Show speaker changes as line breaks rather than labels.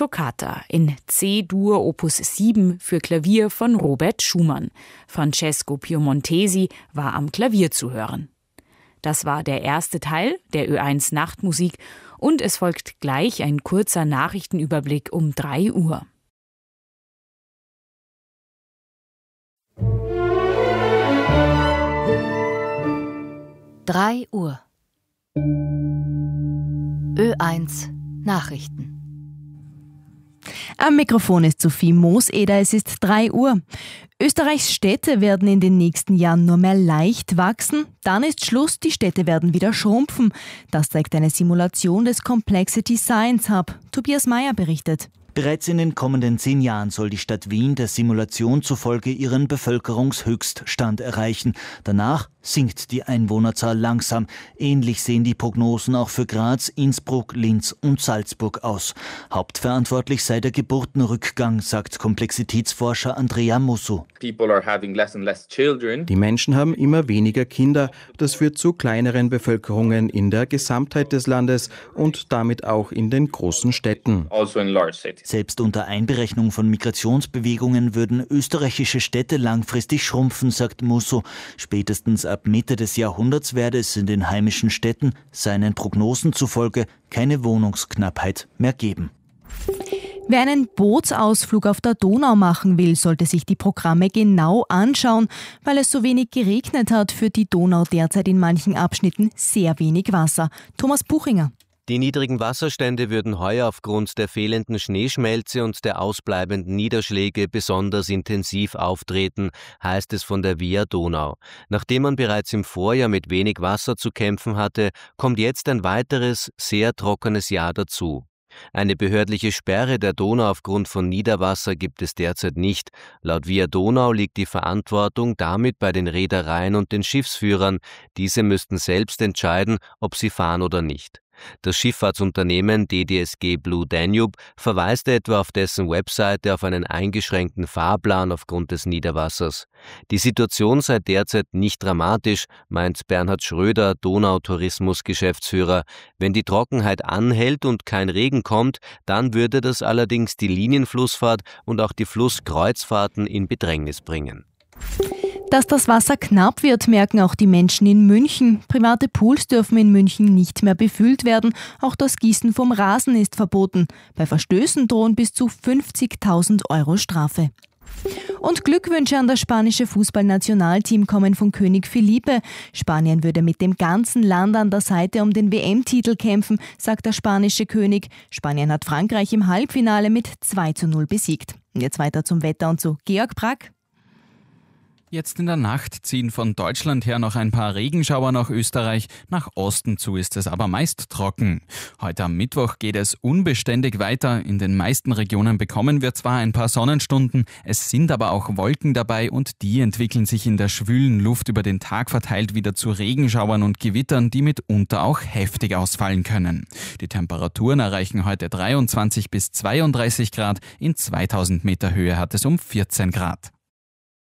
Toccata in C-Dur Opus 7 für Klavier von Robert Schumann. Francesco Piemontesi war am Klavier zu hören. Das war der erste Teil der Ö1 Nachtmusik und es folgt gleich ein kurzer Nachrichtenüberblick um 3 Uhr.
Uhr. Ö1 Nachrichten.
Am Mikrofon ist Sophie Mooseder, es ist 3 Uhr. Österreichs Städte werden in den nächsten Jahren nur mehr leicht wachsen. Dann ist Schluss, die Städte werden wieder schrumpfen. Das zeigt eine Simulation des Complexity Science Hub. Tobias Meyer berichtet.
Bereits in den kommenden 10 Jahren soll die Stadt Wien der Simulation zufolge ihren Bevölkerungshöchststand erreichen. Danach sinkt die Einwohnerzahl langsam. Ähnlich sehen die Prognosen auch für Graz, Innsbruck, Linz und Salzburg aus. Hauptverantwortlich sei der Geburtenrückgang, sagt Komplexitätsforscher Andrea Musso.
Die
Menschen haben immer weniger Kinder. Das führt zu kleineren Bevölkerungen in der Gesamtheit des Landes und damit auch in den großen Städten.
Selbst unter Einberechnung von Migrationsbewegungen würden österreichische Städte langfristig schrumpfen, sagt Musso. Spätestens ab Mitte des Jahrhunderts werde es in den heimischen Städten, seinen Prognosen zufolge, keine Wohnungsknappheit mehr geben.
Wer einen Bootsausflug auf der Donau machen will, sollte sich die Programme genau anschauen. Weil es so wenig geregnet hat, führt die Donau derzeit in manchen Abschnitten sehr wenig Wasser. Thomas Buchinger.
Die niedrigen Wasserstände würden heuer aufgrund der fehlenden Schneeschmelze und der ausbleibenden Niederschläge besonders intensiv auftreten, heißt es von der Via Donau. Nachdem man bereits im Vorjahr mit wenig Wasser zu kämpfen hatte, kommt jetzt ein weiteres, sehr trockenes Jahr dazu. Eine behördliche Sperre der Donau aufgrund von Niederwasser gibt es derzeit nicht. Laut Via Donau liegt die Verantwortung damit bei den Reedereien und den Schiffsführern. Diese müssten selbst entscheiden, ob sie fahren oder nicht. Das Schifffahrtsunternehmen DDSG Blue Danube verweist etwa auf dessen Webseite auf einen eingeschränkten Fahrplan aufgrund des Niederwassers. Die Situation sei derzeit nicht dramatisch, meint Bernhard Schröder, Donautourismus-Geschäftsführer. Wenn die Trockenheit anhält und kein Regen kommt, dann würde das allerdings die Linienflussfahrt und auch die Flusskreuzfahrten in Bedrängnis bringen.
Dass das Wasser knapp wird, merken auch die Menschen in München. Private Pools dürfen in München nicht mehr befüllt werden. Auch das Gießen vom Rasen ist verboten. Bei Verstößen drohen bis zu 50.000 € Strafe. Und Glückwünsche an das spanische Fußballnationalteam kommen von König Felipe. Spanien würde mit dem ganzen Land an der Seite um den WM-Titel kämpfen, sagt der spanische König. Spanien hat Frankreich im Halbfinale mit 2:0 besiegt. Und jetzt weiter zum Wetter und zu Georg Brack.
Jetzt in der Nacht ziehen von Deutschland her noch ein paar Regenschauer nach Österreich. Nach Osten zu ist es aber meist trocken. Heute am Mittwoch geht es unbeständig weiter. In den meisten Regionen bekommen wir zwar ein paar Sonnenstunden, es sind aber auch Wolken dabei und die entwickeln sich in der schwülen Luft über den Tag verteilt wieder zu Regenschauern und Gewittern, die mitunter auch heftig ausfallen können. Die Temperaturen erreichen heute 23 bis 32 Grad. In 2000 Meter Höhe hat es um 14 Grad.